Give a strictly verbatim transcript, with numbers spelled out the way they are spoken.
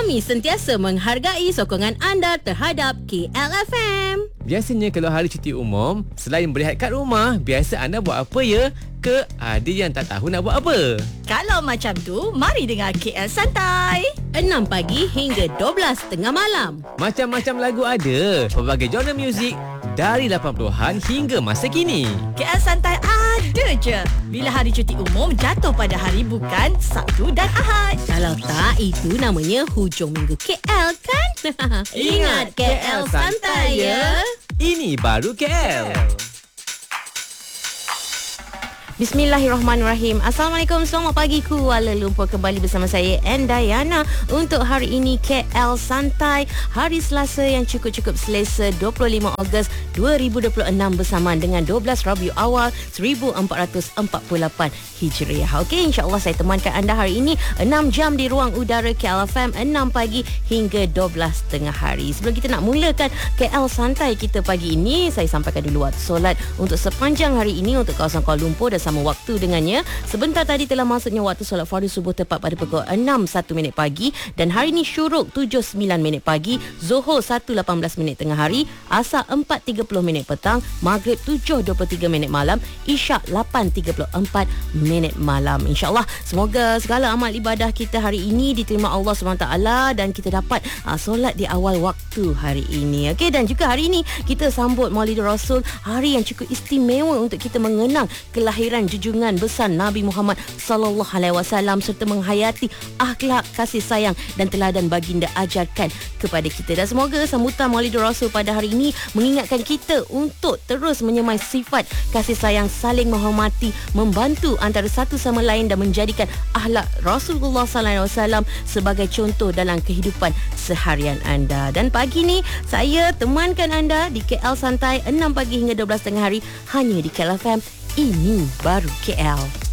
Kami sentiasa menghargai sokongan anda terhadap K L F M. Biasanya kalau hari cuti umum, selain berehat kat rumah, biasa anda buat apa ya? Ke ada yang tak tahu nak buat apa? Kalau macam tu, mari dengar K L Santai. enam pagi hingga dua belas tengah malam. Macam-macam lagu ada, pelbagai genre muzik dari lapan puluhan hingga masa kini. K L Santai ada je bila hari cuti umum jatuh pada hari bukan Sabtu dan Ahad. Kalau tak, itu namanya hujung minggu K L kan? Ingat K L Santai ya. Ini baru K L. Bismillahirrahmanirrahim. Assalamualaikum, selamat pagi Kuala Lumpur. Kembali bersama saya Endayana untuk hari ini K L Santai, hari Selasa yang cukup-cukup selesa, dua puluh lima Ogos dua ribu dua puluh enam bersamaan dengan dua belas Rabiul Awal seribu empat ratus empat puluh lapan Hijriah. Okey, insya-Allah saya temankan anda hari ini enam jam di ruang udara K L F M, enam pagi hingga dua belas tengah hari. Sebelum kita nak mulakan K L Santai kita pagi ini, saya sampaikan dulu waktu solat untuk sepanjang hari ini untuk kawasan Kuala Lumpur dan sama waktu dengannya. Sebentar tadi telah masuknya waktu solat fardu subuh tepat pada pukul enam satu minit pagi, dan hari ini syuruk tujuh sembilan minit pagi, Zuhur satu lapan belas minit tengah hari, Asar empat tiga puluh minit petang, Maghrib tujuh dua puluh tiga minit malam, Isyak lapan tiga puluh empat minit malam. InsyaAllah semoga segala amal ibadah kita hari ini diterima Allah subhanahu wa taala dan kita dapat uh, solat di awal waktu hari ini. Okey, dan juga hari ini kita sambut Maulidur Rasul, hari yang cukup istimewa untuk kita mengenang kelahiran junjungan besar Nabi Muhammad sallallahu alaihi wasallam serta menghayati akhlak, kasih sayang dan teladan baginda ajarkan kepada kita. Dan semoga sambutan Maulidur Rasul pada hari ini mengingatkan kita untuk terus menyemai sifat kasih sayang, saling menghormati, membantu antara satu sama lain dan menjadikan akhlak Rasulullah sallallahu alaihi wasallam sebagai contoh dalam kehidupan seharian anda. Dan pagi ni saya temankan anda di K L Santai enam pagi hingga dua belas tengah hari hanya di K L F M. Ini baru K L.